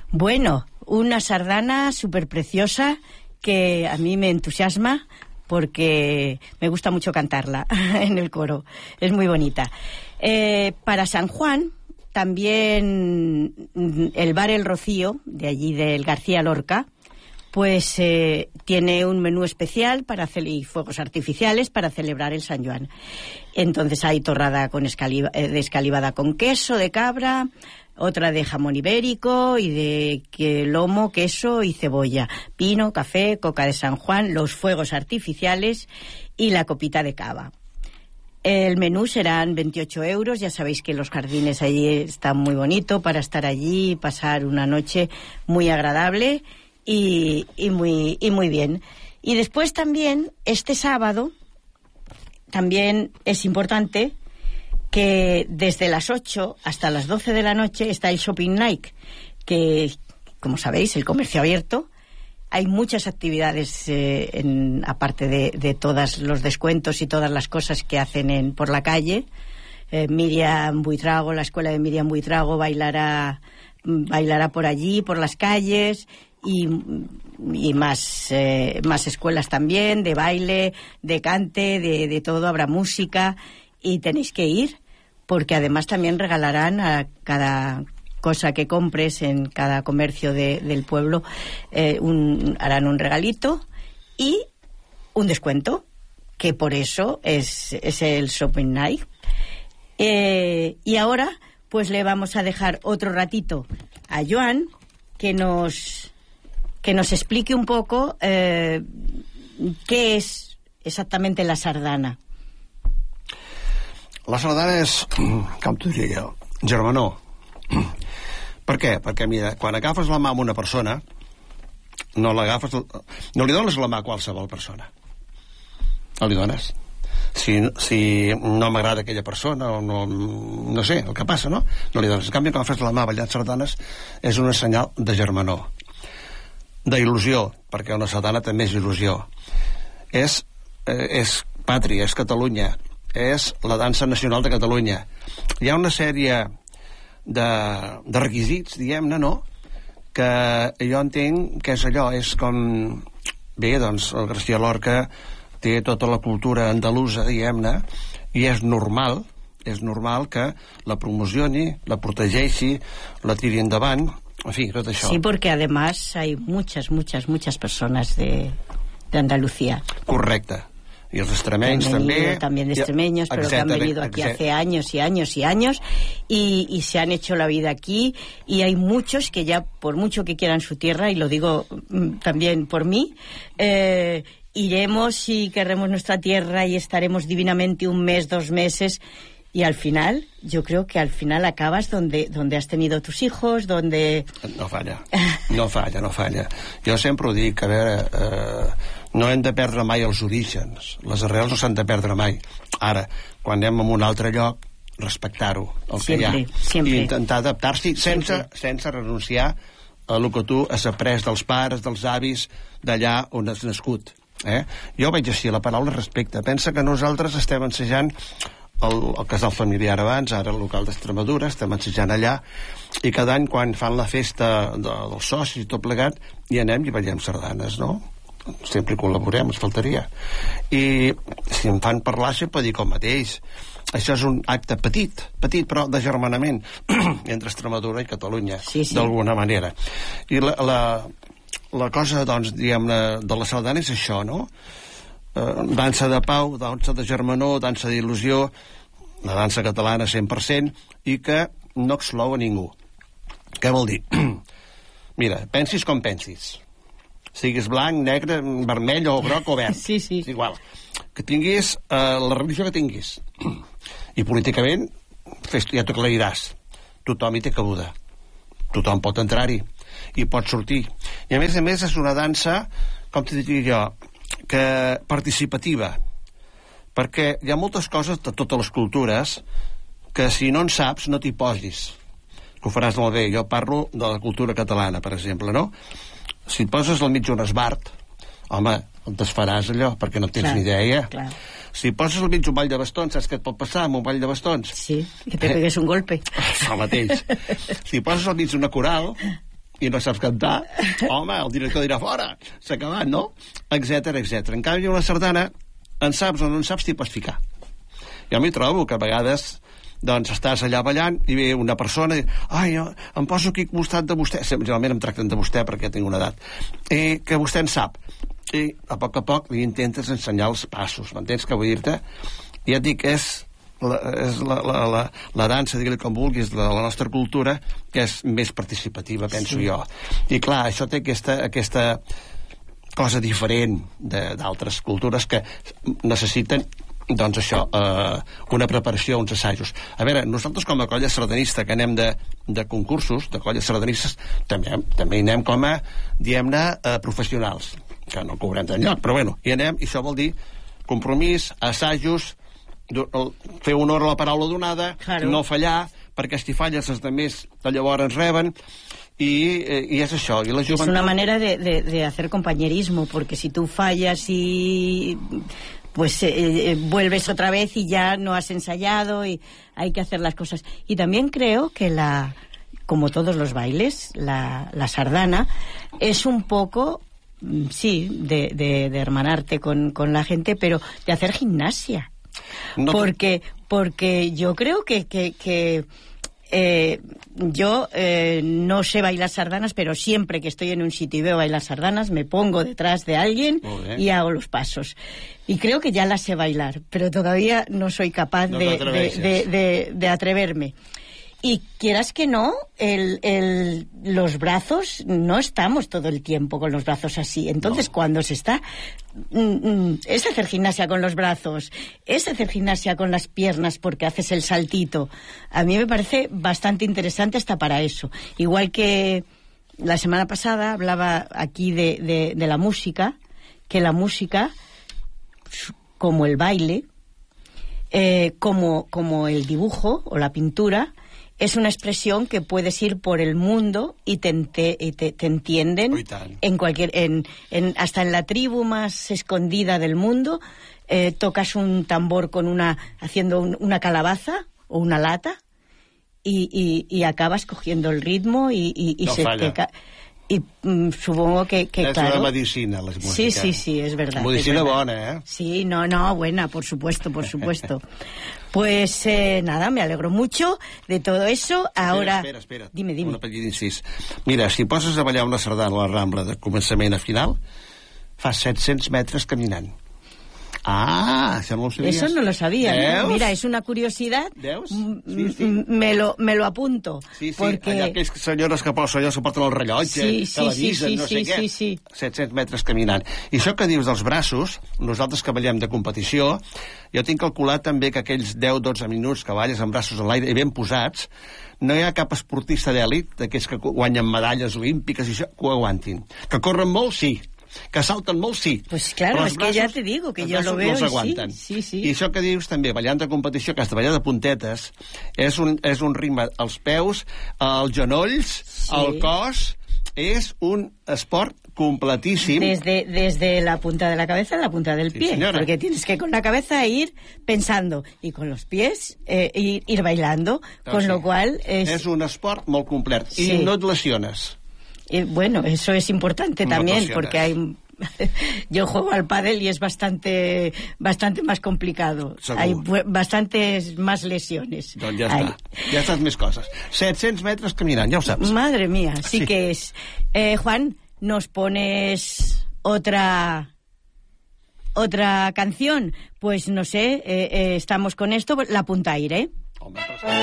Bueno, una sardana súper preciosa que a mí me entusiasma porque me gusta mucho cantarla en el coro. Es muy bonita. Para San Juan, también el bar El Rocío, de allí del García Lorca, pues tiene un menú especial para hacer y fuegos artificiales para celebrar el San Joan. Entonces hay torrada con descalivada con queso de cabra, otra de jamón ibérico y de lomo, queso y cebolla, pino, café, coca de San Juan, los fuegos artificiales y la copita de cava. El menú serán 28 euros, ya sabéis que los jardines allí están muy bonito para estar allí y pasar una noche muy agradable y muy bien. Y después también, este sábado, también es importante que desde las 8 hasta las 12 de la noche está el Shopping Night, que, como sabéis, el comercio abierto. Hay muchas actividades, aparte de todos los descuentos y todas las cosas que hacen por la calle. Miriam Buitrago, la escuela de Miriam Buitrago bailará por allí, por las calles, y más escuelas también, de baile, de cante, de todo, habrá música. Y tenéis que ir, porque además también regalarán a cada cosa que compres en cada comercio del pueblo, harán un regalito y un descuento, que por eso es el Shopping Night. Y ahora pues le vamos a dejar otro ratito a Joan que nos explique un poco qué es exactamente la sardana. La sardana és, com t'ho diria, germanor. Per què? Perquè, mira, quan agafes la mà amb una persona, no li dones la mà a qualsevol persona. No li dones. Si no m'agrada aquella persona, o no sé, el que passa, no? No li dones. En canvi, quan fas la mà ballant sardanes, és un senyal de germanor, d'il·lusió, perquè una sardana també és il·lusió. És pàtria, és Catalunya, és la dansa nacional de Catalunya. Hi ha una sèrie de requisits, diguem-ne, no?, que jo entenc que és allò, és com... Bé, doncs, el García Lorca té tota la cultura andalusa, diguem-ne, i és normal que la promocioni, la protegeixi, la tiri endavant, en fi, tot això. Sí, porque además hay muchas personas de Andalucía. Correcte. Y los extremeños también de extremeños, pero que han venido aquí hace años y años y años y se han hecho la vida aquí, y hay muchos que ya, por mucho que quieran su tierra, y lo digo también por mí, iremos y querremos nuestra tierra y estaremos divinamente un mes, 2 meses, y al final, yo creo que al final acabas donde has tenido tus hijos, donde... No falla. Jo sempre ho dic, a veure, no hem de perdre mai els orígens, les arrels no s'han de perdre mai. Ara, quan anem a un altre lloc, respectar-ho, el que hi ha, i intentar adaptar-s'hi sense renunciar a el que tu has après dels pares, dels avis, d'allà on has nascut. Jo veig així la paraula respecte. Pensa que nosaltres estem ensejant el casal familiar abans, ara el local d'Extremadura, estem ensejant allà, i cada any quan fan la festa dels socis i tot plegat, hi anem i ballem sardanes, no? Sempre col·laborem, ens faltaria. I si em fan parlar, això pot dir com mateix. Això és un acte petit, però d'agermanament entre Extremadura i Catalunya, d'alguna manera. I la cosa, doncs, diguem-ne, de la sardana és això, no? Dansa de pau, dansa de germanor, dansa d'il·lusió, la dansa catalana 100%, i que no exclou a ningú. Què vol dir? Mira, pensis com pensis. Siguis blanc, negre, vermell o groc o verd. Sí. És igual. Que tinguis la religió que tinguis. I políticament, ja t'ho aclariràs. Tothom hi té cabuda. Tothom pot entrar-hi. I pot sortir. I a més és una dansa, com t'ho diria jo, que participativa, perquè hi ha moltes coses de totes les cultures que si no en saps no t'hi posis, que ho faràs molt bé. Jo parlo de la cultura catalana, per exemple, no? Si et poses al mig d'un esbart, home, et desfaràs allò, perquè no tens ni idea. Clar. Si poses al mig un ball de bastons, saps què et pot passar amb un ball de bastons? Sí, que te pegues un golpe. Això mateix. Si poses al mig d'una coral, i no saps cantar, home, el director dirà fora, s'ha acabat, no? Etcètera, etcètera. En canvi, una sardana, en saps o no en saps, t'hi pots ficar. Jo m'hi trobo que a vegades doncs estàs allà ballant i ve una persona i ai, em poso aquí al costat de vostè, generalment em tracten de vostè perquè tinc una edat, que vostè en sap, i a poc li intentes ensenyar els passos, m'entens què vull dir-te? I ja et dic, és la dansa, digue-li com vulguis, de la nostra cultura, que és més participativa, penso jo. I clar, això té aquesta cosa diferent d'altres cultures que necessiten doncs això, una preparació, uns assajos. A veure, nosaltres com a colla sardanista que anem de concursos, de colles sardanistes, també hi anem com a, diguem-ne, professionals, que no cobrem d'enlloc, però bueno, hi anem, i això vol dir compromís, assajos, fer honor a la paraula donada, claro. No fallar, perquè si falles els altres llavors reben, y es això. Y la juventud... Es una manera de hacer compañerismo, porque si tú fallas y... pues vuelves otra vez y ya no has ensayado y hay que hacer las cosas. Y también creo que como todos los bailes, la sardana es un poco, sí, de hermanarte con la gente, pero de hacer gimnasia. No, porque yo creo que yo no sé bailar sardanas, pero siempre que estoy en un sitio y veo bailar sardanas, me pongo detrás de alguien y hago los pasos. Y creo que ya las sé bailar, pero todavía no soy capaz de atreverme. Y quieras que no, los brazos, no estamos todo el tiempo con los brazos así. Entonces, cuando se está... es hacer gimnasia con los brazos, es hacer gimnasia con las piernas porque haces el saltito. A mí me parece bastante interesante hasta para eso. Igual que la semana pasada hablaba aquí de la música, que la música, como el baile, como el dibujo o la pintura, es una expresión que puedes ir por el mundo y te entienden hasta en la tribu más escondida del mundo. Tocas un tambor haciendo una calabaza o una lata y acabas cogiendo el ritmo y no se falla. Y supongo que es claro... una medicina, la música. Sí, es verdad. Medicina buena, ¿eh? Sí, no, buena, por supuesto. Pues nada, me alegro mucho de todo eso. Ahora... Espera. Dime. Un petit incís. Mira, si poses a ballar una sardana a la Rambla de començament a final, fas 700 metres caminant. Ah, això no lo sabías. Eso no lo sabía, ¿no? Mira, es una curiosidad. ¿Veus? Sí. Me lo apunto. Sí, porque... allà aquells senyores que posen allò, se porten el rellotge, televisen, no sé què. Sí. 700 metres caminant. I això que dius dels braços, nosaltres que ballem de competició, jo tinc calculat també que aquells 10-12 minuts que balles amb braços en l'aire i ben posats, no hi ha cap esportista d'èlit, d'aquells que guanyen medalles olímpiques i això, que ho aguantin. Que corren molt, sí. Que salten molt, sí. Pues claro, es que ya te digo, que yo lo veo y sí. I això que dius també, ballant de competició, que has de ballar de puntetes, és un ritme als peus, als genolls, al cos, és un esport completíssim. Desde la punta de la cabeza a la punta del pie. Señora. Porque tienes que con la cabeza ir pensando y con los pies ir bailando, con lo cual... És un esport molt complet i no et lesiones. Bueno, eso es importante también, porque yo juego al pádel y es bastante más complicado. Segur. Hay bastantes más lesiones. Doncs ja està. Ja saps més coses. 700 metres caminant, ja ho saps. Madre mía, sí que es. Juan, ¿nos pones otra canción? Pues no sé, estamos con esto, la puntaire.